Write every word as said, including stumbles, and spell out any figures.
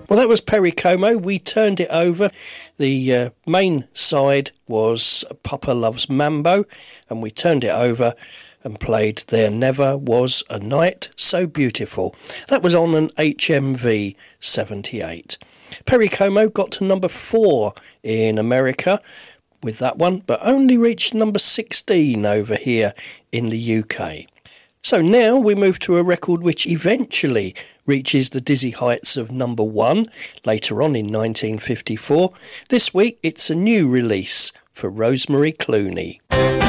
Well, that was Perry Como. We turned it over. The uh, main side was Papa Loves Mambo, and we turned it over and played There Never Was a Night So Beautiful. That was on an H M V seventy-eight. Perry Como got to number four in America with that one, but only reached number sixteen over here in the U K. So now we move to a record which eventually reaches the dizzy heights of number one later on in nineteen fifty-four. This week it's a new release for Rosemary Clooney.